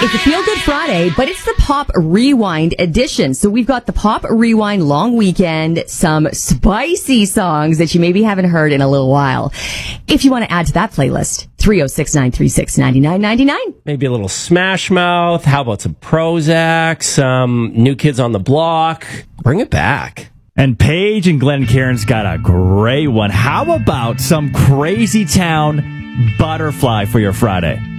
It's a Feel Good Friday, but it's the Pop Rewind edition. So we've got the Pop Rewind long weekend, some spicy songs that you maybe haven't heard in a little while. If you want to add to that playlist, 306-936-9999. Maybe a little Smash Mouth. How about some Prozac? Some New Kids on the Block. Bring it back. And Paige and Glencairn's got a great one. How about some Crazy Town Butterfly for your Friday?